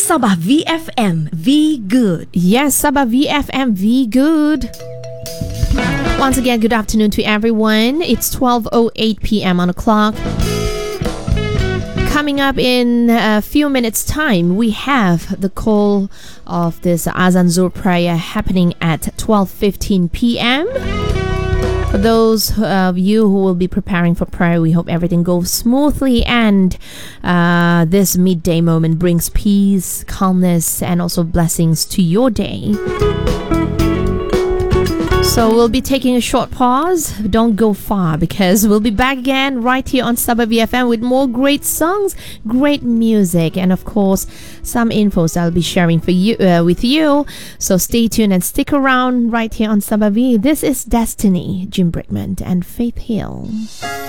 Sabah VFM, V Good. Yes, Sabah VFM, V Good. Once again, good afternoon to everyone. It's 12:08 p.m. on the clock. Coming up in a few minutes' time, we have the call of this Azan Zuhr prayer happening at 12:15 p.m. For those of you who will be preparing for prayer, we hope everything goes smoothly and this midday moment brings peace, calmness, and also blessings to your day. So we'll be taking a short pause. Don't go far because we'll be back again right here on Sabah VFM with more great songs, great music, and of course some infos I'll be sharing for you with you. So stay tuned and stick around right here on Sabah V. This is Destiny, Jim Brickman and Faith Hill.